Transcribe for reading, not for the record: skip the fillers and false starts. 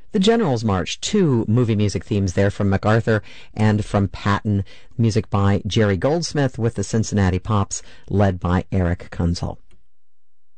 The General's March, two movie music themes there from MacArthur and from Patton, music by Jerry Goldsmith with the Cincinnati Pops led by Eric Kunzel.